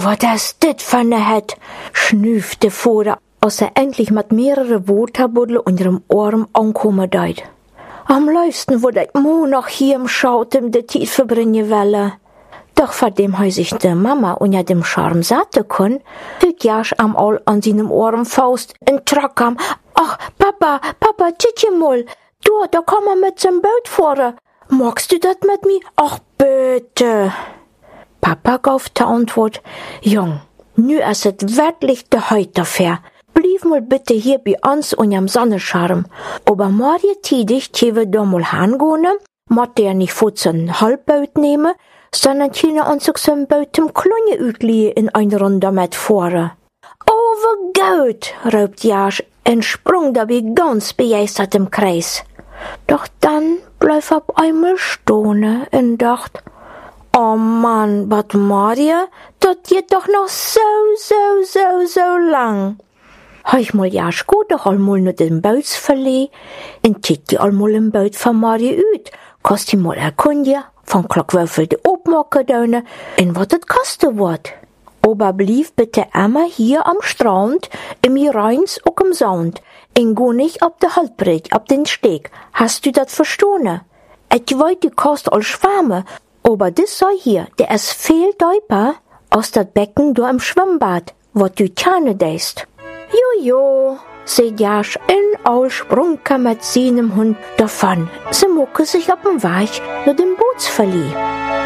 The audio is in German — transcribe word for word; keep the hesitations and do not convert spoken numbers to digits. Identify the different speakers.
Speaker 1: wat is dit van ne het, schnüfte Vater, als er endlich mit mehrere Waterbuddeln unter dem Arm ankommen deut. Am liebsten würd ich mo noch hier im Schauten de Tijd verbringen wollen. Doch vor dem he sich de Mama unter dem Charme satte kon, hielt Jasch am all an seinem Arm Faust in Trockam. Ach, Papa, Papa, titje mal, du, da komm er mit zum Boot fahren. Magst du dat mit mir? Ach, bitte. Papa gaf de Antwort, Jung, nu is het wirklich de heute fair. Blieb mal bitte hier bei uns unterm Sonnenschirm. Aber morgen tidig tjewe da mal hangone, motte er nicht vor ein Halbboot nehmen, sondern tjene uns auch so ein Boot im Klunje utlie in eine Runde mit fahren. Oh, wie gut, raubt Jasch und sprung dabei ganz begeistert im Kreis. Doch dann bleib auf einmal stehen und dacht, oh Mann, wat Maria, dat geht doch noch so, so, so, so lang. Heich mal Jasch gut, doch allmal nur den Boots verleh, und tick die allmal im Boot von Maria ut, kost die mal erkundigen, von Klockwürfel de opmaken döne, en wat het kosten wordt. Aber blieb bitte immer hier am Strand, im Rheins auch im Sound, en go nicht ab de Haltbrett, ab den Steg. Hast du dat verstanden? Ich weiß, du kost all Schwärme, aber das sei hier, der ist viel deuper aus dat Becken do im Schwimmbad, wat du tjane deist. Jojo, seht Jasch, in all sprung kam mit seinem Hund davon. Sie mucke sich auf dem Weg nur dem Bootsverlieh.